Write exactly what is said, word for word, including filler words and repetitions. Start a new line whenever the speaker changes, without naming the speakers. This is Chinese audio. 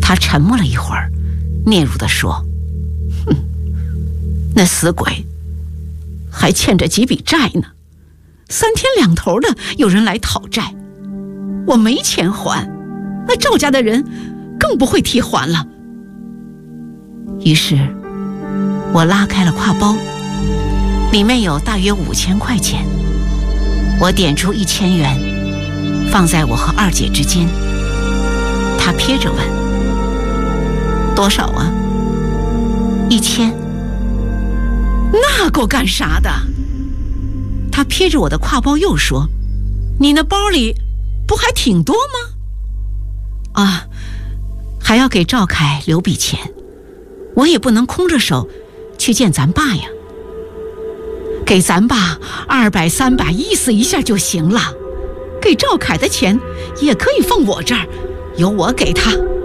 他沉默了一会儿，嗫嚅地说：“哼，那死鬼还欠着几笔债呢，三天两头的有人来讨债，我没钱还，那赵家的人更不会替还了。”于是我拉开了挎包，里面有大约五千块钱，我点出一千元放在我和二姐之间。她瞥着问：“多少啊？”“一千。”“那够干啥的？”她瞥着我的挎包又说：“你那包里不还挺多吗？”“啊，还要给赵凯留笔钱，我也不能空着手去见咱爸呀。给咱爸二百三百意思一下就行了，给赵凯的钱也可以放我这儿，由我给他。”